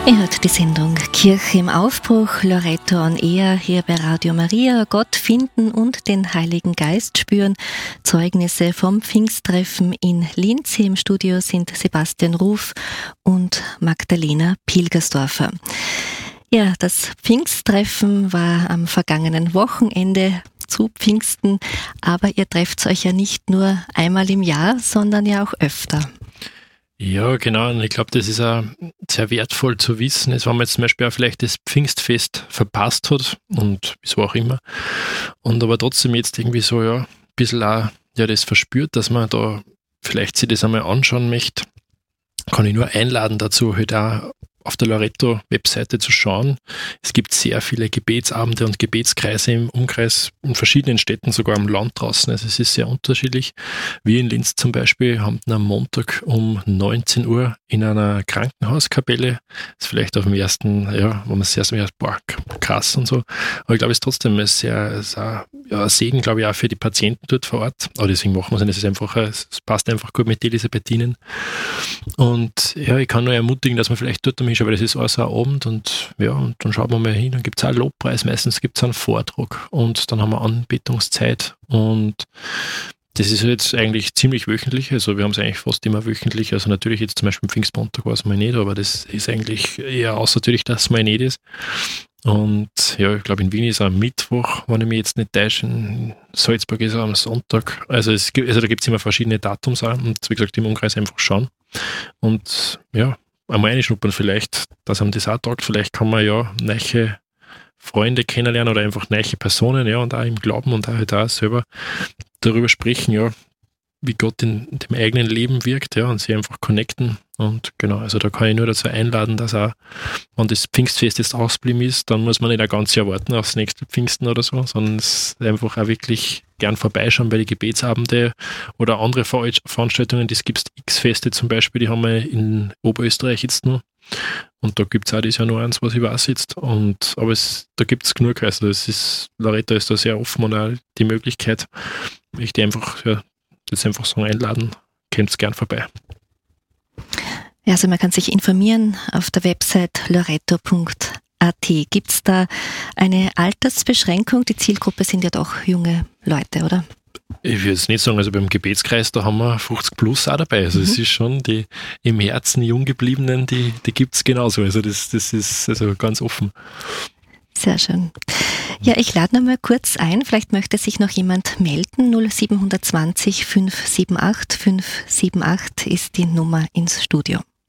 Ihr hört die Sendung Kirche im Aufbruch, Loreto on Air, hier bei Radio Maria. Gott finden und den Heiligen Geist spüren. Zeugnisse vom Pfingsttreffen in Linz. Hier im Studio sind Sebastian Ruf und Magdalena Pilgersdorfer. Ja, das Pfingsttreffen war am vergangenen Wochenende zu Pfingsten, aber ihr trefft euch ja nicht nur einmal im Jahr, sondern ja auch öfter. Ja, genau. Und ich glaube, das ist auch sehr wertvoll zu wissen. Wenn man jetzt zum Beispiel auch vielleicht das Pfingstfest verpasst hat und wieso auch immer. Und aber trotzdem jetzt irgendwie so, ja, ein bisschen auch das verspürt, dass man da vielleicht sich das einmal anschauen möchte, kann ich nur einladen dazu, halt auch auf der Loreto-Webseite zu schauen. Es gibt sehr viele Gebetsabende und Gebetskreise im Umkreis, in verschiedenen Städten, sogar im Land draußen. Also es ist sehr unterschiedlich. Wir in Linz zum Beispiel haben am Montag um 19 Uhr in einer Krankenhauskapelle, das ist vielleicht auf dem ersten, ja, wo man es erst mal krass und so. Aber ich glaube, es ist trotzdem ein Segen, glaube ich, auch für die Patienten dort vor Ort. Aber deswegen machen wir es passt einfach gut mit Elisabethinen. Und ja, ich kann nur ermutigen, dass man vielleicht dort ist, aber das ist alles ein Abend und ja, und dann schaut man mal hin, dann gibt es auch einen Lobpreis, meistens gibt es einen Vortrag und dann haben wir Anbetungszeit und das ist jetzt eigentlich ziemlich wöchentlich, also wir haben es eigentlich fast immer wöchentlich, also natürlich jetzt zum Beispiel am Pfingstmontag war es mal nicht, aber das ist eigentlich eher außertürlich, dass es mal nicht ist. Und ja, ich glaube in Wien ist es am Mittwoch, wenn ich mich jetzt nicht täusche, in Salzburg ist es am Sonntag, da gibt es immer verschiedene Datums auch und wie gesagt im Umkreis einfach schauen und ja, einmal reinschnuppern vielleicht, dass einem das auch taugt. Vielleicht kann man ja neue Freunde kennenlernen oder einfach neue Personen, ja, und auch im Glauben und auch halt auch selber darüber sprechen, ja, wie Gott in dem eigenen Leben wirkt, ja, und sie einfach connecten. Und genau, also da kann ich nur dazu einladen, dass auch, wenn das Pfingstfest jetzt ausgeblieben ist, dann muss man nicht ein ganzes Jahr warten aufs nächste Pfingsten oder so, sondern es einfach auch wirklich gern vorbeischauen bei den Gebetsabende oder andere Veranstaltungen. Das gibt es X-Feste zum Beispiel, die haben wir in Oberösterreich jetzt noch. Und da gibt es auch das Jahr noch eins, was ich weiß jetzt. Aber da gibt es genug. Also Loreto ist da sehr offen und auch die Möglichkeit, ich die einfach, ja, das einfach so einladen, kommt gern vorbei. Ja, also man kann sich informieren auf der Website loreto.at. Gibt es da eine Altersbeschränkung? Die Zielgruppe sind ja doch junge Leute, oder? Ich würde es nicht sagen, also beim Gebetskreis, da haben wir 50 plus auch dabei. Also es ist schon die im Herzen jung gebliebenen, die gibt es genauso. Also das ist also ganz offen. Sehr schön. Ja, ich lade noch mal kurz ein, vielleicht möchte sich noch jemand melden. 0720 578 578 ist die Nummer ins Studio.